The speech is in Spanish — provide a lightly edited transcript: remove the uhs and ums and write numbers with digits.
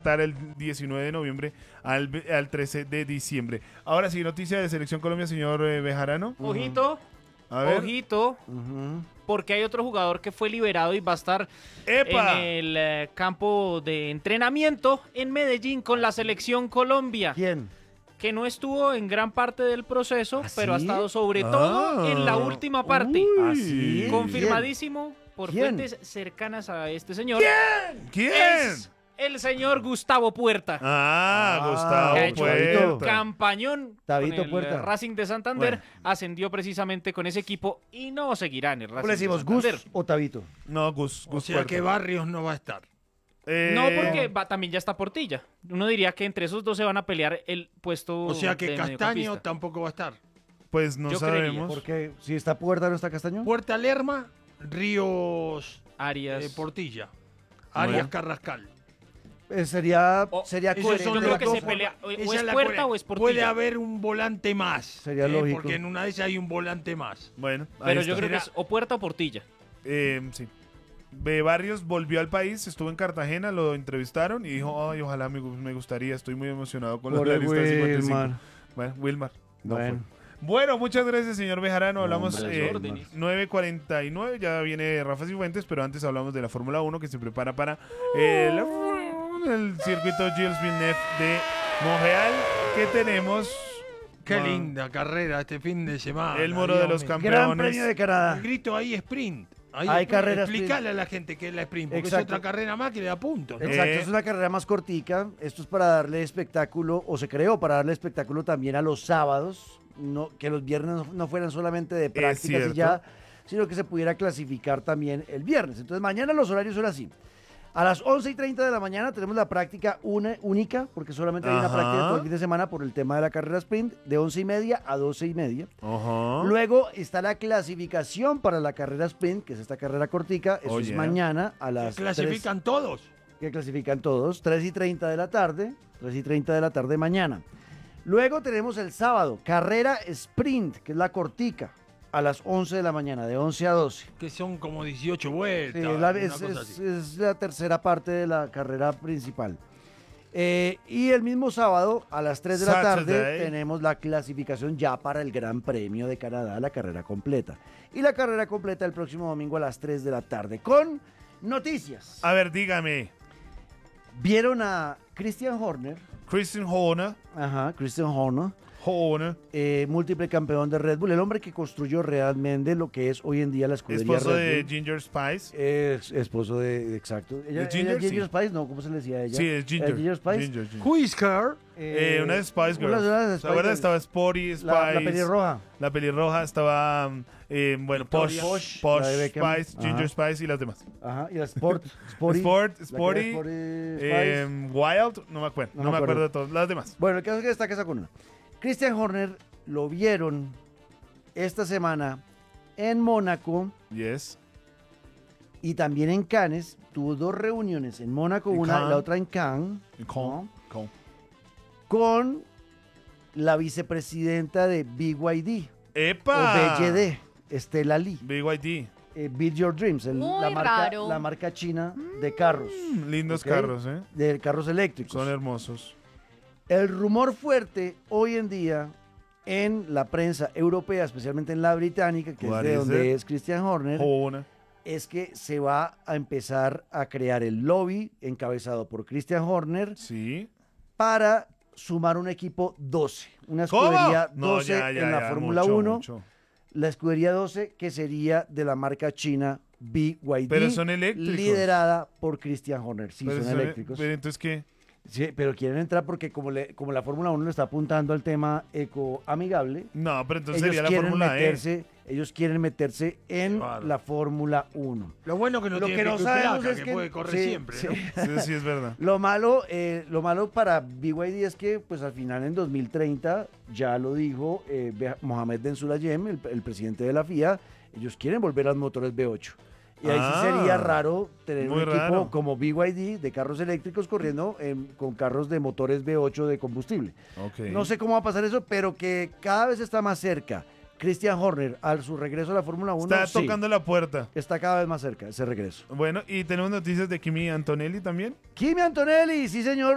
Qatar el 19 de noviembre al 13 de diciembre. Ahora sí, noticia de Selección Colombia, señor Bejarano. Ojito, A ver. ojito, porque hay otro jugador que fue liberado y va a estar ¡Epa! en el campo de entrenamiento en Medellín con la Selección Colombia. ¿Quién? Que no estuvo en gran parte del proceso, ¿Ah, pero ha sí? estado sobre todo en la última parte. Uy. ¿Ah, sí? Confirmadísimo por ¿Quién? fuentes cercanas a este señor. ¿Quién? Es el señor Gustavo Puerta. Gustavo Que ha hecho Puerta. un campañón Tabito con el Puerta. Racing de Santander. Bueno. Ascendió precisamente con ese equipo y no seguirá en el Racing ¿Cómo le decimos, de Gus Santander. o Tabito? No, Gus O sea Puerta. que Barrios no va a estar. No, porque también ya está Portilla. Uno diría que entre esos dos se van a pelear el puesto. O sea que de Castaño mediocampista. tampoco va a estar. Pues no Yo creería, sabemos. Porque si está Puerta, ¿no está Castaño? Puerta Lerma, Ríos Arias. Portilla, Bueno. Arias Carrascal. Sería Esos coherente. son Yo creo las que dos se pelea. formas. O Esa es la Puerta coherencia. o es Portilla. Puede haber un volante más. Sería lógico. Porque en una de esas hay un volante más. Bueno, ahí Pero está. yo creo que es o Puerta o Portilla. Sí. Barrios volvió al país, estuvo en Cartagena, lo entrevistaron y dijo, ay, ojalá me gustaría, estoy muy emocionado con Por la el lista del 55. Wilmar. Bueno, Wilmar. No Bueno. fue. Bueno, muchas gracias, señor Bejarano. Hablamos Hombre, órdenes. 9:49, ya viene Rafa Cifuentes, pero antes hablamos de la Fórmula 1 que se prepara para el circuito Gilles Villeneuve de Montreal, que tenemos Qué Ah. linda carrera este fin de semana. el muro de Dios los mío. campeones. Gran premio de Canadá. El grito ahí sprint. Ahí Hay sprint. carrera Explicarle a la gente que es la sprint, porque Exacto. es otra carrera más que le da puntos. ¿no? Exacto, es una carrera más cortica. Esto es para darle espectáculo, o se creó para darle espectáculo también a los sábados, que los viernes no fueran solamente de prácticas cierto. y ya, sino que se pudiera clasificar también el viernes. Entonces mañana los horarios son así. A las 11:30 de la mañana tenemos la práctica única, porque solamente hay una Ajá. práctica todo el fin de semana por el tema de la carrera sprint, de 11:30 a 12:30. Ajá. Luego está la clasificación para la carrera sprint, que es esta carrera cortica. Eso Oh, es yeah. mañana a las Clasifican todos. 3, que clasifican todos, 3:30 de la tarde, 3:30 de la tarde mañana. Luego tenemos el sábado, carrera sprint, que es la cortica, a las 11 de la mañana, de 11 a 12. Que son como 18 vueltas. Sí, una es, cosa así. es la tercera parte de la carrera principal. Y el mismo sábado, a las 3 de la tarde, Saturday. tenemos la clasificación ya para el Gran Premio de Canadá, la carrera completa. Y la carrera completa el próximo domingo a las 3 de la tarde, con noticias. A ver, dígame. ¿Vieron a Christian Horner? Christian Horner, Ajá, Christian Horner. Múltiple campeón de Red Bull, el hombre que construyó realmente lo que es hoy en día la escudería esposo Red de Bull. Ginger Spice. Es esposo exacto. Ella, ¿De Ginger? Ginger Sí. Spice, no, ¿cómo se le decía a ella? Sí, es Ginger. Ginger Spice. Ginger. Whisker. Una de Spice Girls. una de ¿Se Spice acuerdan? Girls. Estaba Sporty, Spice. La pelirroja. La pelirroja estaba, bueno, Victoria. Posh, La de Beckham. Spice, Ginger Ajá. Spice y las demás. Ajá, y la Sporty. Sport, La que Sporty, era Spice. Wild, no me acuerdo. No, me acuerdo de todas las demás. Bueno, el caso es que destaca esa con una. Christian Horner lo vieron esta semana en Mónaco Yes. y también en Cannes. Tuvo dos reuniones, en Mónaco En una y Cannes. la otra en Cannes, Con. con la vicepresidenta de BYD ¡Epa! o BYD, Estela Lee. BYD. Build Your Dreams, Muy raro. la marca china de carros. Lindos Ok. carros, ¿eh? De carros eléctricos. Son hermosos. El rumor fuerte hoy en día en la prensa europea, especialmente en la británica, que es What de is donde it? es Christian Horner, Horner. es que se va a empezar a crear el lobby encabezado por Christian Horner Sí. para sumar un equipo 12, una ¿Cómo? escudería No, 12 ya, en la Fórmula mucho, 1, mucho. la escudería 12 que sería de la marca china BYD, Pero son eléctricos. liderada por Christian Horner. Sí, Pero son eléctricos. Pero entonces, ¿qué? Sí, pero quieren entrar porque como la Fórmula 1 le está apuntando al tema ecoamigable, No, pero entonces ellos sería la quieren, Fórmula ellos quieren meterse en Claro. la Fórmula 1. Lo bueno que no Lo tiene que no pico y sabemos placa, es que que puede correr sí, siempre. sí. ¿no? E. Sí, es verdad. Lo malo para BYD es que pues al final en 2030, ya lo dijo Mohamed Ben Sulayem, el presidente de la FIA, ellos quieren volver a los motores V8. Y ahí sí Ah, sería raro tener muy un equipo raro. como BYD de carros eléctricos corriendo con carros de motores V8 de combustible. Ok. No sé cómo va a pasar eso, pero que cada vez está más cerca Christian Horner a su regreso a la Fórmula 1. Está sí, tocando la puerta. está cada vez más cerca ese regreso. Bueno, y tenemos noticias de Kimi Antonelli también. Kimi Antonelli, sí señor.